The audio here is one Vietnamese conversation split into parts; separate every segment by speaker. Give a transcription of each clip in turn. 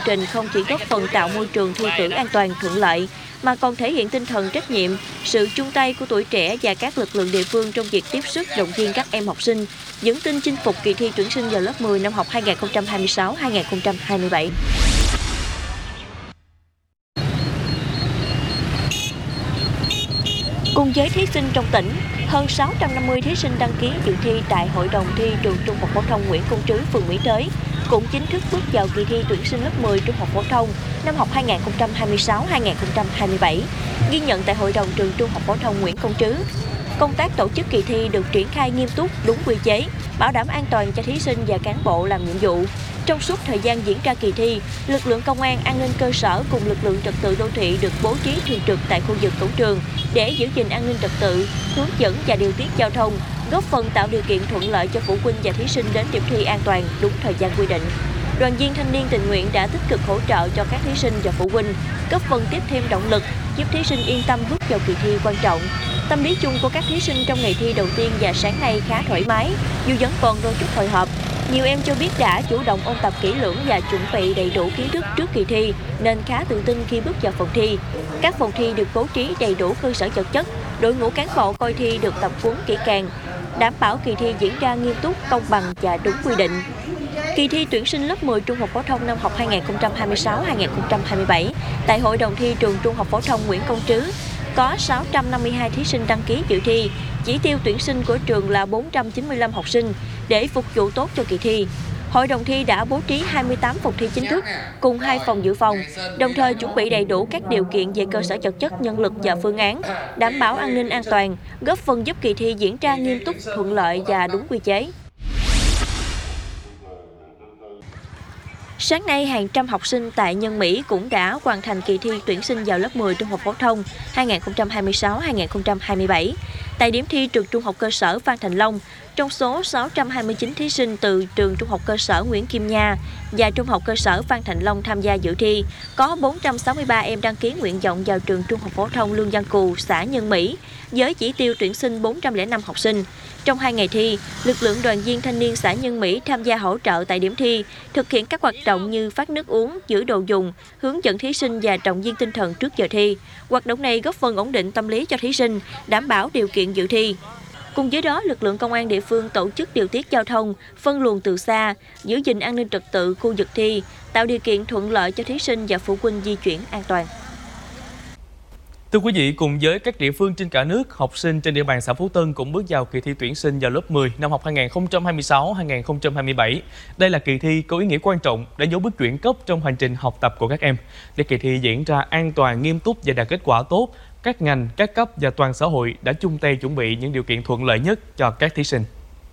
Speaker 1: trình không chỉ góp phần tạo môi trường thi cử an toàn thuận lợi, mà còn thể hiện tinh thần trách nhiệm, sự chung tay của tuổi trẻ và các lực lượng địa phương trong việc tiếp sức động viên các em học sinh, vững tin chinh phục kỳ thi tuyển sinh vào lớp 10 năm học 2026-2027. Cùng với thí sinh trong tỉnh, hơn 650 thí sinh đăng ký dự thi tại Hội đồng thi trường Trung học phổ thông Nguyễn Công Trứ, phường Mỹ Thới cũng chính thức bước vào kỳ thi tuyển sinh lớp 10 trung học phổ thông năm học 2026-2027, ghi nhận tại Hội đồng trường Trung học phổ thông Nguyễn Công Trứ. Công tác tổ chức kỳ thi được triển khai nghiêm túc, đúng quy chế, bảo đảm an toàn cho thí sinh và cán bộ làm nhiệm vụ. Trong suốt thời gian diễn ra kỳ thi, lực lượng công an, an ninh cơ sở cùng lực lượng trật tự đô thị được bố trí thường trực tại khu vực cổng trường để giữ gìn an ninh trật tự, hướng dẫn và điều tiết giao thông, góp phần tạo điều kiện thuận lợi cho phụ huynh và thí sinh đến điểm thi an toàn, đúng thời gian quy định. Đoàn viên thanh niên tình nguyện đã tích cực hỗ trợ cho các thí sinh và phụ huynh, góp phần tiếp thêm động lực, giúp thí sinh yên tâm bước vào kỳ thi quan trọng. Tâm lý chung của các thí sinh trong ngày thi đầu tiên và sáng nay khá thoải mái, dù vẫn còn đôi chút hồi hộp. Nhiều em cho biết đã chủ động ôn tập kỹ lưỡng và chuẩn bị đầy đủ kiến thức trước kỳ thi, nên khá tự tin khi bước vào phòng thi. Các phòng thi được bố trí đầy đủ cơ sở vật chất, đội ngũ cán bộ coi thi được tập huấn kỹ càng, đảm bảo kỳ thi diễn ra nghiêm túc, công bằng và đúng quy định. Kỳ thi tuyển sinh lớp 10 trung học phổ thông năm học 2026-2027 tại Hội đồng thi trường Trung học phổ thông Nguyễn Công Trứ có 652 thí sinh đăng ký dự thi. Chỉ tiêu tuyển sinh của trường là 495 học sinh để phục vụ tốt cho kỳ thi. Hội đồng thi đã bố trí 28 phòng thi chính thức cùng 2 phòng dự phòng, đồng thời chuẩn bị đầy đủ các điều kiện về cơ sở vật chất, nhân lực và phương án, đảm bảo an ninh an toàn, góp phần giúp kỳ thi diễn ra nghiêm túc, thuận lợi và đúng quy chế. Sáng nay, hàng trăm học sinh tại Nhân Mỹ cũng đã hoàn thành kỳ thi tuyển sinh vào lớp 10 trung học phổ thông 2026-2027. Tại điểm thi trường Trung học cơ sở Phan Thành Long, trong số 629 thí sinh từ trường Trung học cơ sở Nguyễn Kim Nha và Trung học cơ sở Phan Thành Long tham gia dự thi, có 463 em đăng ký nguyện vọng vào trường Trung học phổ thông Lương Văn Cù, xã Nhân Mỹ, với chỉ tiêu tuyển sinh 405 học sinh. Trong 2 ngày thi, lực lượng đoàn viên thanh niên xã Nhân Mỹ tham gia hỗ trợ tại điểm thi, thực hiện các hoạt động như phát nước uống, giữ đồ dùng, hướng dẫn thí sinh và động viên tinh thần trước giờ thi. Hoạt động này góp phần ổn định tâm lý cho thí sinh, đảm bảo điều kiện dự thi. Cùng với đó, lực lượng công an địa phương tổ chức điều tiết giao thông, phân luồng từ xa, giữ gìn an ninh trật tự khu vực thi, tạo điều kiện thuận lợi cho thí sinh và phụ huynh di chuyển an toàn.
Speaker 2: Thưa quý vị, cùng với các địa phương trên cả nước, học sinh trên địa bàn xã Phú Tân cũng bước vào kỳ thi tuyển sinh vào lớp 10 năm học 2026-2027. Đây là kỳ thi có ý nghĩa quan trọng, đánh dấu bước chuyển cấp trong hành trình học tập của các em. Để kỳ thi diễn ra an toàn, nghiêm túc và đạt kết quả tốt, các ngành, các cấp và toàn xã hội đã chung tay chuẩn bị những điều kiện thuận lợi nhất cho các thí sinh.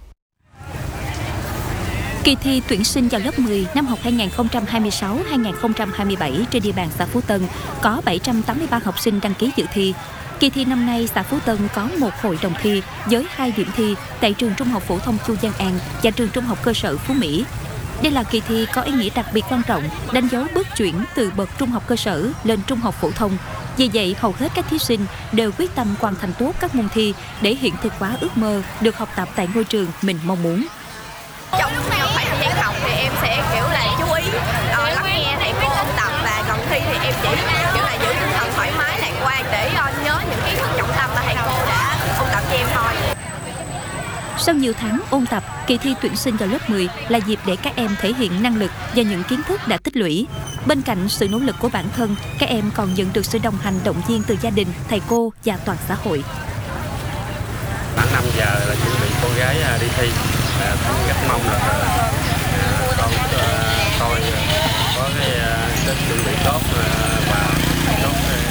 Speaker 3: Kỳ thi tuyển sinh vào lớp 10 năm học 2026-2027 trên địa bàn xã Phú Tân có 783 học sinh đăng ký dự thi. Kỳ thi năm nay, xã Phú Tân có một hội đồng thi với 2 điểm thi tại trường Trung học phổ thông Chu Văn An và trường Trung học cơ sở Phú Mỹ. Đây là kỳ thi có ý nghĩa đặc biệt quan trọng, đánh dấu bước chuyển từ bậc trung học cơ sở lên trung học phổ thông. Vì vậy, hầu hết các thí sinh đều quyết tâm hoàn thành tốt các môn thi để hiện thực hóa ước mơ được học tập tại ngôi trường mình mong muốn.
Speaker 4: Trong khoảng thời gian học thì em sẽ kiểu là chú ý lắng nghe thầy cô ôn tập, và gần thi thì em chỉ kiểu là giữ tinh thần thoải mái lạc quan để nhớ những kiến thức trọng tâm mà thầy cô đã ôn tập cho em thôi.
Speaker 3: Sau nhiều tháng ôn tập, kỳ thi tuyển sinh vào lớp 10 là dịp để các em thể hiện năng lực và những kiến thức đã tích lũy. Bên cạnh sự nỗ lực của bản thân, các em còn nhận được sự đồng hành động viên từ gia đình, thầy cô và toàn xã hội.
Speaker 5: Khoảng 5 giờ là chuẩn bị cô gái đi thi. Cũng rất mong là con tôi có cái chuẩn bị tốt và tốt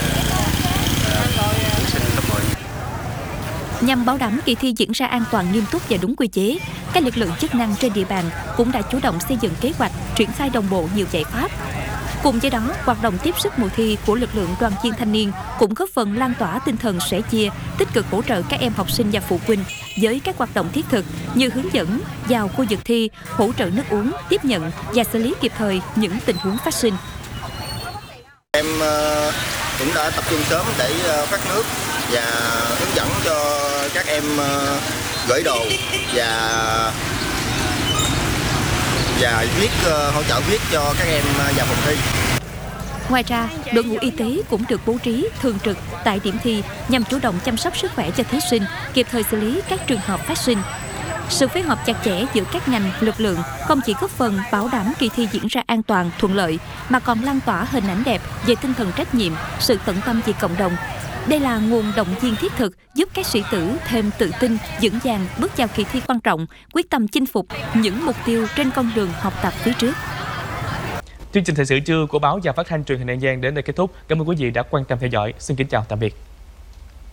Speaker 5: tuyển sinh lớp 10.
Speaker 3: Nhằm bảo đảm kỳ thi diễn ra an toàn, nghiêm túc và đúng quy chế, các lực lượng chức năng trên địa bàn cũng đã chủ động xây dựng kế hoạch, triển khai đồng bộ nhiều giải pháp. Cùng với đó, hoạt động tiếp sức mùa thi của lực lượng đoàn viên thanh niên cũng góp phần lan tỏa tinh thần sẻ chia, tích cực hỗ trợ các em học sinh và phụ huynh với các hoạt động thiết thực như hướng dẫn vào khu vực thi, hỗ trợ nước uống, tiếp nhận và xử lý kịp thời những tình huống phát sinh.
Speaker 6: Em cũng đã tập trung sớm để phát nước và hướng dẫn cho các em gửi đồ và và hỗ trợ viết cho các em vào phòng thi.
Speaker 3: Ngoài ra, đội ngũ y tế cũng được bố trí thường trực tại điểm thi nhằm chủ động chăm sóc sức khỏe cho thí sinh, kịp thời xử lý các trường hợp phát sinh. Sự phối hợp chặt chẽ giữa các ngành, lực lượng không chỉ góp phần bảo đảm kỳ thi diễn ra an toàn, thuận lợi, mà còn lan tỏa hình ảnh đẹp về tinh thần trách nhiệm, sự tận tâm vì cộng đồng. Đây là nguồn động viên thiết thực giúp các sĩ tử thêm tự tin, vững vàng bước vào kỳ thi quan trọng, quyết tâm chinh phục những mục tiêu trên con đường học tập phía trước.
Speaker 2: Chương trình thời sự trưa của báo và phát thanh truyền hình An Giang đến đây kết thúc. Cảm ơn quý vị đã quan tâm theo dõi. Xin kính chào tạm biệt.